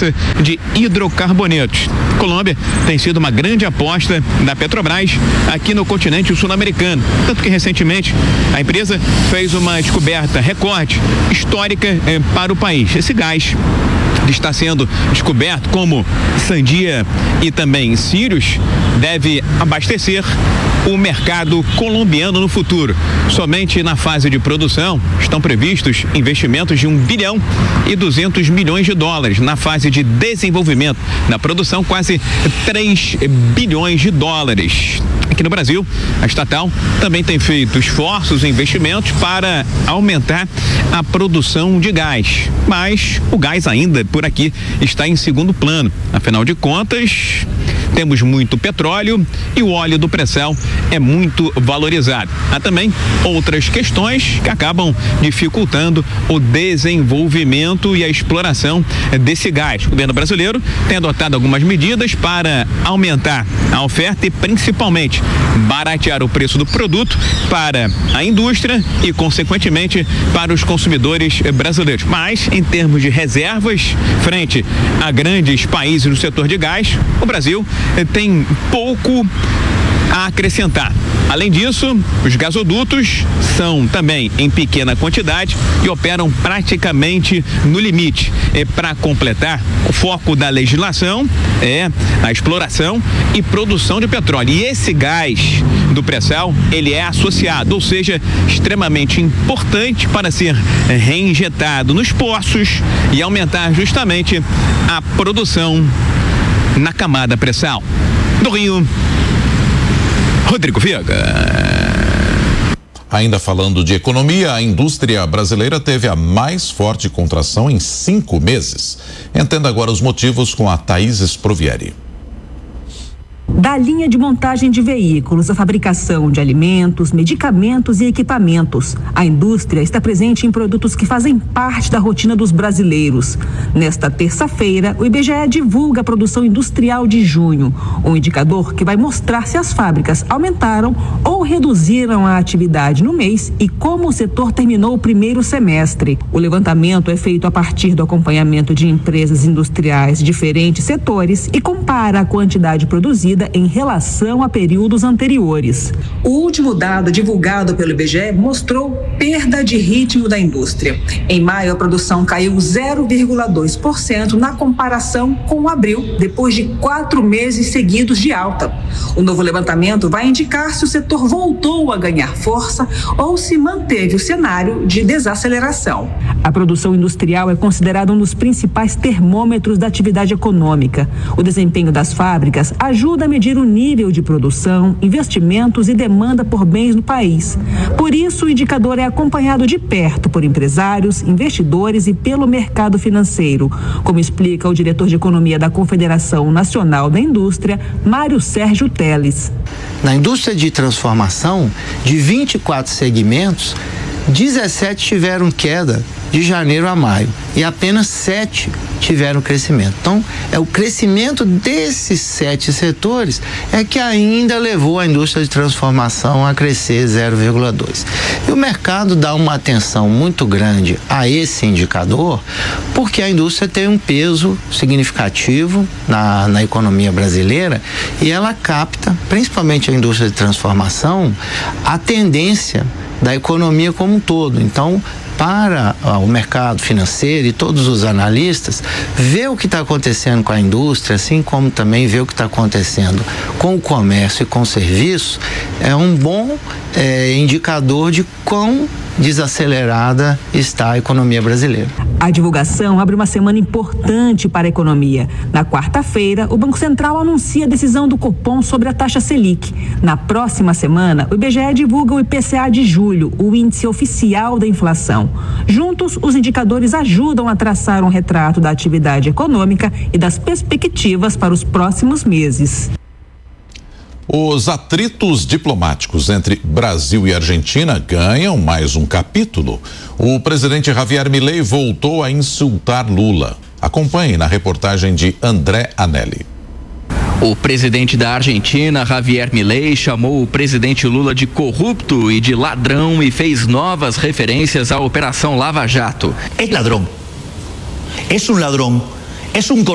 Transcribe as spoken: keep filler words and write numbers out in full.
segurança de hidrocarbonetos. Colômbia tem sido uma grande aposta da Petrobras aqui no continente sul-americano, tanto que recentemente a empresa fez uma descoberta recorde histórica eh, para o país. Esse gás está sendo descoberto como Sandia e também Sirius deve abastecer o mercado colombiano no futuro. Somente na fase de produção estão previstos investimentos de um bilhão e duzentos milhões de dólares. Na fase de desenvolvimento, na produção, quase três bilhões de dólares. Aqui no Brasil, a estatal também tem feito esforços e investimentos para aumentar a produção de gás. Mas o gás ainda por aqui está em segundo plano. Afinal de contas, temos muito petróleo e o óleo do pré-sal é muito valorizado. Há também outras questões que acabam dificultando o desenvolvimento e a exploração desse gás. O governo brasileiro tem adotado algumas medidas para aumentar a oferta e principalmente baratear o preço do produto para a indústria e, consequentemente, para os consumidores brasileiros. Mas, em termos de reservas, frente a grandes países no setor de gás, o Brasil tem pouco a acrescentar. Além disso, os gasodutos são também em pequena quantidade e operam praticamente no limite. É, para completar, o foco da legislação é a exploração e produção de petróleo. E esse gás do pré-sal, ele é associado, ou seja, extremamente importante para ser reinjetado nos poços e aumentar justamente a produção na camada pré-sal. Do Rio, Rodrigo Viega. Ainda falando de economia, a indústria brasileira teve a mais forte contração em cinco meses. Entenda agora os motivos com a Thaís Sprovieri. Da linha de montagem de veículos à fabricação de alimentos, medicamentos e equipamentos, a indústria está presente em produtos que fazem parte da rotina dos brasileiros. Nesta terça-feira, o I B G E divulga a produção industrial de junho, um indicador que vai mostrar se as fábricas aumentaram ou reduziram a atividade no mês e como o setor terminou o primeiro semestre. O levantamento é feito a partir do acompanhamento de empresas industriais de diferentes setores e compara a quantidade produzida em relação a períodos anteriores. O último dado divulgado pelo I B G E mostrou perda de ritmo da indústria. Em maio, a produção caiu zero vírgula dois por cento na comparação com abril, depois de quatro meses seguidos de alta. O novo levantamento vai indicar se o setor voltou a ganhar força ou se manteve o cenário de desaceleração. A produção industrial é considerada um dos principais termômetros da atividade econômica. O desempenho das fábricas ajuda a medir o nível de produção, investimentos e demanda por bens no país. Por isso, o indicador é acompanhado de perto por empresários, investidores e pelo mercado financeiro, como explica o diretor de economia da Confederação Nacional da Indústria, Mário Sérgio Teles. Na indústria de transformação, de vinte e quatro segmentos, dezessete tiveram queda de janeiro a maio e apenas sete tiveram crescimento. Então, é o crescimento desses sete setores é que ainda levou a indústria de transformação a crescer zero vírgula dois. E o mercado dá uma atenção muito grande a esse indicador porque a indústria tem um peso significativo na, na economia brasileira e ela capta, principalmente a indústria de transformação, a tendência da economia como um todo. Então, para uh, o mercado financeiro e todos os analistas, ver o que está acontecendo com a indústria, assim como também ver o que está acontecendo com o comércio e com o serviço, é um bom é, indicador de quão desacelerada está a economia brasileira. A divulgação abre uma semana importante para a economia. Na quarta-feira, o Banco Central anuncia a decisão do Copom sobre a taxa Selic. Na próxima semana, o I B G E divulga o I P C A de julho, o índice oficial da inflação. Juntos, os indicadores ajudam a traçar um retrato da atividade econômica e das perspectivas para os próximos meses. Os atritos diplomáticos entre Brasil e Argentina ganham mais um capítulo. O presidente Javier Milei voltou a insultar Lula. Acompanhe na reportagem de André Anelli. O presidente da Argentina, Javier Milei, chamou o presidente Lula de corrupto e de ladrão e fez novas referências à Operação Lava Jato. É ladrão. É um ladrão. É um